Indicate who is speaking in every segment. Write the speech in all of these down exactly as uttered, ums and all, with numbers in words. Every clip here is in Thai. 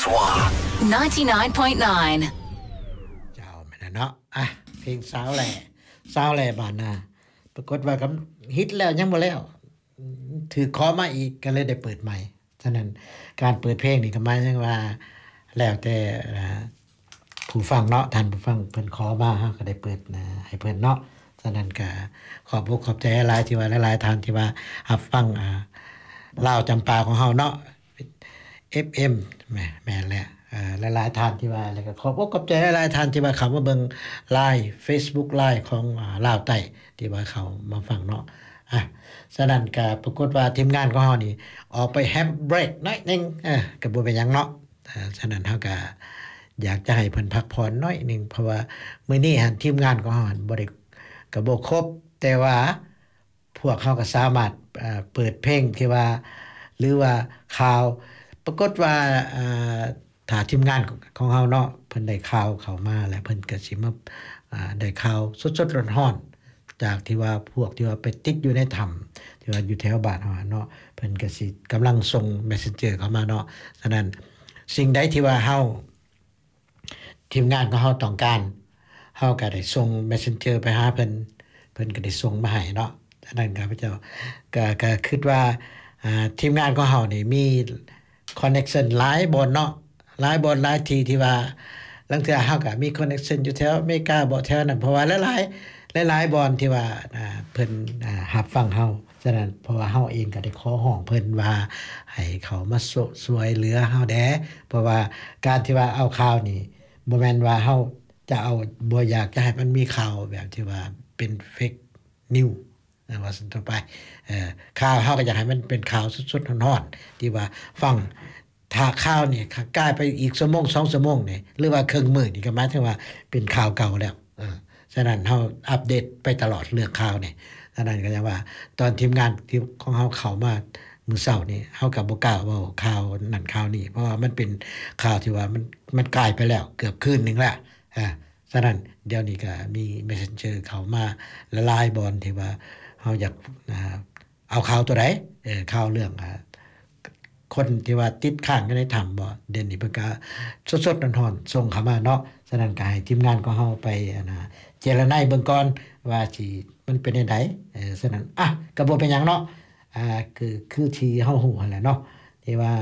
Speaker 1: Bonsoir ninety-nine point nine
Speaker 2: เจ้าแม่นเนาะอ่ะเพลงสาวแหล่สาวแหล่บ้านนาปรากฏว่าก็ฮิตแล้วยังบ่แล้วถือขอมาอีกก็เลยได้เปิดใหม่ฉะนั้นการเปิดเพลงนี่ก็หมายถึงว่าแล้วแต่ผู้ฟังเนาะท่านผู้ฟังเพิ่นขอมาเฮาก็ได้เปิดนะให้เพิ่นเนาะฉะนั้นก็ขอบอกขอบใจหลายที่ว่าหลายๆท่านที่ว่ารับฟังอ่าลาวจำปาของเฮาเนาะ เอฟ เอ็ม แม่แม่นแหละอ่าหลายๆท่านที่ว่าแล้วก็ขอบอกขอบใจหลายๆท่านที่ว่าเข้ามาเบิ่ง Live Facebook Live ของอ่าลาวใต้ที่ว่าเขามาฟังเนาะอ่ะฉะนั้นก็ปรากฏว่าทีมงานของเฮานี่ออกไปแฮมเบรกหน่อยนึงเออก็บ่เป็นหยังเนาะอ่าฉะนั้นเฮาก็อยากจะให้เพิ่นพักผ่อนหน่อยนึงเพราะว่ามื้อนี้หันทีมงานของเฮาบ่ได้ก็บ่ครบแต่ว่าพวกเขาก็สามารถอ่าเปิดเพลงที่ว่าหรือว่าข่าวปรากฏว่าอ่าถ้าทีมงานของเฮาเนาะเพิ่นได้ข่าวเข้ามาแล้วเพิ่นก็สิมาอ่าได้ข่าวสดๆร้อนๆจากที่ว่าพวกที่ว่าไปติดอยู่ในถ้ำที่ว่าอยู่แถวบ้านเฮาเนาะเพิ่นก็สิกำลังส่ง Messenger เข้ามาเนาะฉะนั้นสิ่งใดที่ว่าเฮาทีมงานของเฮาต้องการเฮาก็ได้ส่ง Messenger ไปหาเพิ่นเพิ่นก็ได้ส่งมาให้เนาะฉะนั้นข้าพเจ้าก็ก็คิดว่าอ่าทีมงานของเฮานี่มีคอนเนคชั่นหลายบ่เนาะหลายบ่หลายที่ที่ว่าลางเทื่อเฮาก็มีคอนเนคชั่นอยู่แถวอเมริกาบ่แถวนั้นเพราะว่าหลายๆหลายๆบ่อนที่ว่าอ่าเพิ่นอ่ารับฟังเฮาฉะนั้นเพราะว่าเฮาเองก็ได้ขอร้องเพิ่นว่าให้เขามาช่วยเหลือเฮาแดเพราะว่าการที่ว่าเอาข่าวนี่บ่แม่นว่าเฮาจะเอาบ่อยากจะให้มันมีข่าวแบบที่ว่าเป็น fake news นะว่าซั่นต่อไปเอ่อข่าวเฮาก็อยากให้มันเป็นข่าวสดๆร้อนๆที่ว่าฟังถ้าข่าวนี่กลายไปอีกชั่วโมงสองชั่วโมงนี่หรือว่าครึ่งมื้อนี่ก็หมายถึงว่าเป็นข่าวเก่าแล้วเออฉะนั้นเฮาอัปเดตไปตลอดเรื่องข่าวนี่ฉะนั้นก็อย่างว่าตอนทีมงานที่ของเฮาเข้ามามื้อเช้านี่เฮาก็บ่กล้าเว้าข่าวนั่นข่าวนี้เพราะว่ามันเป็นข่าวที่ว่ามันมันกลายไปแล้วเกือบคืนนึงแล้วอ่าฉะนั้นเดี๋ยวนี้ก็มี Messenger เข้ามาละลายบอนที่ว่าเฮาอยากอ่าเอาข่าวตัวใดเออข่าวเรื่องอ่าคนที่ว่าติดค้างอยู่ในถ้ำบ่เดี๋ยวนี้เพิ่นก็สดๆร้อนๆส่งเข้ามาเนาะฉะนั้นก็ให้ทีมงานของเฮาไปอันน่ะเจรไนเบิ่งก่อนว่าสิมันเป็นจังได๋เออฉะนั้นอ่ะก็บ่เป็นหยังเนาะอ่าคือคือที่เฮาฮู้นั่นแหละเนาะที่ว่า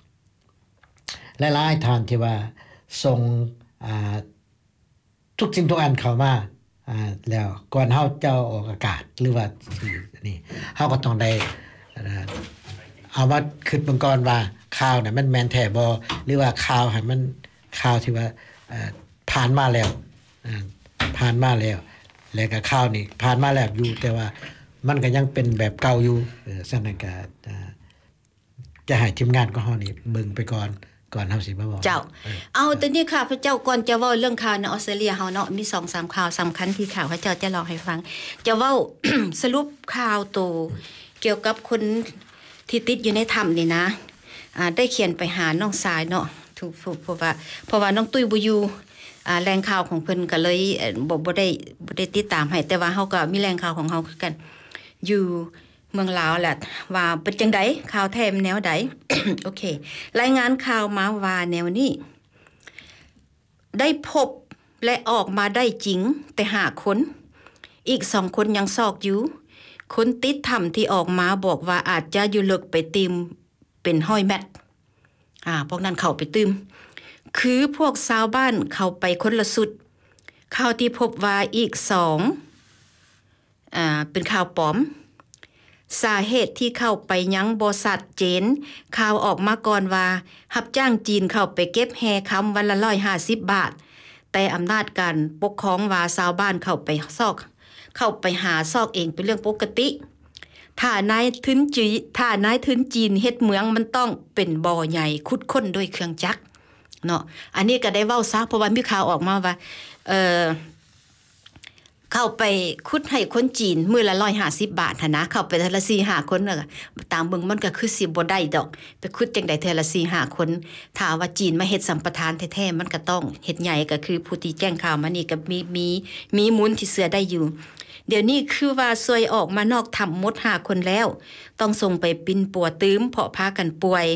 Speaker 2: หลายๆท่านที่ว่าส่งอ่าทุกสิ่งทุกอันเข้ามาอ่าแล้วก่อนเฮาจะออกอากาศหรือว่านี่เฮาก็ต้องได้เอามาคิดเบิ่งก่อนว่าข่าวน่ะมันแม่นแท้บ่หรือว่าข่าวให้มันข่าวที่ว่าเอ่อผ่านมาแล้วอ่าผ่านมาแล้วแล้วก็ข่าวนี่ผ่านมาแล้วอยู่แต่ว่ามันก็ยังเป็นแบบเก่าอยู่เออฉะนั้นก็อ่าจะให้ทีมงานของเฮานี่เบิ่งไปก่อนก่อนเฮาสิมาเว้า
Speaker 3: เจ้าเอาตอนนี้ค่ะพระเจ้าก่อนจะเว้าเรื่องข่าวในออสเตรเลียเฮาเนาะมี สองสาม ข่าวสำคัญที่ข่าวพระเจ้าจะเล่าให้ฟังจะเว้า สรุปข่าวโตเกี่ยวกับคนที่ติดอยู่ในถ้ำนี่นะอ่าได้เขียนไปหาน้องสายเนาะถูกเพราะว่าเพราะว่าน้องตุ้ยบ่อยู่อ่าแรงข่าวของเพิ่นก็เลยบ่บ่ได้บ่ได้ติดตามให้แต่ว่าเฮาก็มีแรงข่าวของเฮาคือกันอยู่เมืองลาวแหละว่าเป็นจังได๋ข่าวแท้แนวใด โอเครายงานข่าวมาว่าแนวนี้ได้พบและออกมาได้จริงแต่ห้าคนอีกสองคนยังซอกอยู่คนติดถ้ำที่ออกมาบอกว่าอาจจะอยู่ลึกไปติมเป็นร้อยเมตรอ่าพวกนั้นเข้าไปติมคือพวกชาวบ้านเข้าไปคนละสุดข่าวที่พบว่าอีกสองอ่าเป็นข่าวปลอมสาเหตุที่เข้าไปยังบ่ชัดเจนข่าวออกมาก่อนว่ารับจ้างจีนเข้าไปเก็บแฮคำวันละหนึ่งร้อยห้าสิบบาทแต่อำนาจการปกครองว่าชาวบ้านเข้าไปซอกเข้าไปหาซอกเองเป็นเรื่องปกติถ้านายทุนจีถ้านายทุนจีนเฮ็ดเมืองมันต้องเป็นบ่อใหญ่ขุดค้นด้วยเครื่องจักรเนาะอันนี้ก็ได้เว้าซะเพราะว่ามีข่าวออกมาว่าเอ่อเข้าไปคุดให้คนจีนมื้อละหนึ่งร้อยห้าสิบบาทหั่นนะเข้าไปเทื่อละ สี่ห้า คนน่ะตามเบิ่งมันก็คือสิบ่ได้ดอกไปคุดจังได๋เทื่อละ สี่ห้า คนถ้าว่าจีนมาเฮ็ดสัมปทานแท้ๆมันก็ต้องเฮ็ดใหญ่ก็คือผู้ที่แจ้งข่าวมานี่ก็มีมีมีมูลที่เชื่อได้อยู่เดี๋ยวนี้คือว่าซวยออกมานอกถ้ำหมดห้าคนแล้วต้องส่งไปปินปัวตื้มเพราะพากันป่วย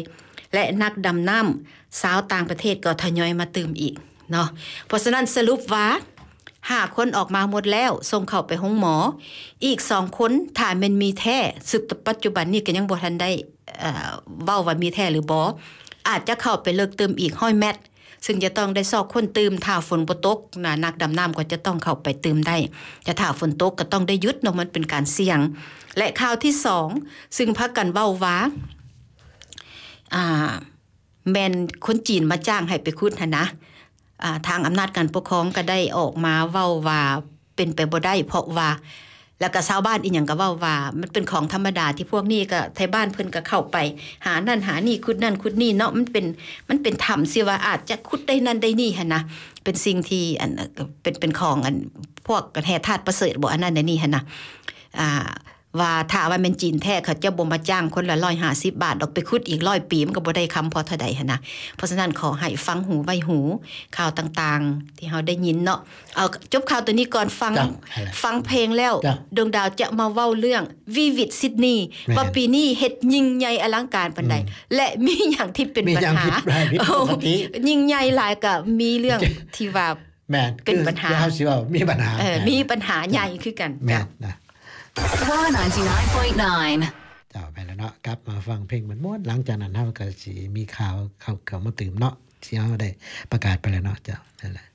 Speaker 3: และนักดำน้ำสาวต่างประเทศก็ทยอยมาเติมอีกเนาะเพราะฉะนั้นสรุปว่าห้าคนออกมาหมดแล้วส่งเข้าไปห้องหมออีกสองคนถ้ามันมีแท้ซึ่งปัจจุบันนี้ก็ยังบ่ทันได้เอ่อเว้าว่ามีแท้หรือบ่อาจจะเข้าไปเลิกเติมอีกห้อยแมตซึ่งจะต้องได้ซอกคนตืมถ้าฝนบ่ตกนะนักดำน้ำก็จะต้องเข้าไปตืมได้แต่ถ้าฝนตกก็ต้องได้หยุดเนาะมันเป็นการเสี่ยงและข่าวที่สองซึ่งพากันเว้าว่าอ่าแม่นคนจีนมาจ้างให้ไปขุดหั่นนะอ่าทางอำนาจการปกครองก็ได้ออกมาเว้าว่าเป็นไปบ่ได้เพราะว่าแล้วก็ชาวบ้านอีหยังก็เว้าว่ามันเป็นของธรรมดาที่พวกนี้ก็ไทบ้านเพิ่นก็เข้าไปหานั่นหานี่ขุดนั่นขุดนี่เนาะมันเป็นมันเป็นธรรมสิว่าอาจจะขุดได้นั่นได้นี่หั่นนะเป็นสิ่งที่อันเป็นเป็นของอันพวกกันแห่ธาตุประเสริฐบ่อันนั้นได้นี่หั่นนะอ่าว่าถ้าว่าแม่นจีนแท้เขาจะบ่มาจ้างคนละหนึ่งร้อยห้าสิบบาทดอกไปขุดอีกร้อยปีมันก็บ่ได้คำพอเท่าใดหั่นนะเพราะฉะนั้นขอให้ฟังหูไว้หูข่าวต่างๆที่เฮาได้ยินเนาะเอาจบข่าวตัวนี้ก่อนฟังฟังเพลงแล้วดวงดาวจะมาเว้าเรื่อง Vivid Sydney ว่าปีนี้เฮ็ดยิ่งใหญ่อลังการปานใดและมีหยังที่เป็นปัญหายิ่งใหญ่หลายก็มีเรื่องที่ว่า
Speaker 2: แม่น
Speaker 3: เป็นปัญหา
Speaker 2: เฮาสิว่ามีปัญหา
Speaker 3: เออมีปัญหาใหญ่คือกัน
Speaker 2: แม่นนะ
Speaker 1: Power ninety-nine point nine
Speaker 2: เจ้าไปแล้วเนาะกลับมาฟังเพลงมันม่วนหลังจากนั้นเฮาก็สิมีข่าวเข้าเข้ามาตื่มเนาะที่เฮาได้ประกาศไปแล้วเนาะเจ้านั่นแหละ